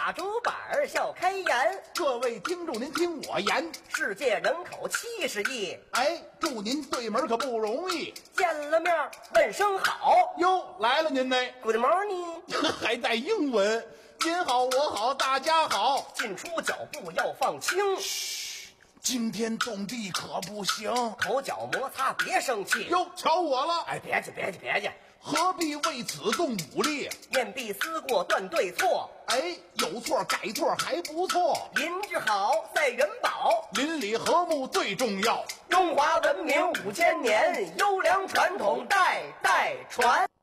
打竹板笑开颜。 各位听众，您听我言， 世界人口70亿， 哎，祝您对门可不容易。 见了面问声好。 哟，来了您呢 ，Good morning， 还带英文。您好，我好，大家好。 进出脚步要放轻， 惊天动地可不行， 口角摩擦别生气。 哟，瞧我了， 哎，别介， 何必为此动武力？ 面壁思过断对错， 哎，有错改错还不错。 邻居好赛元宝， 邻里和睦最重要。 中华文明5000年，优良传统代代传。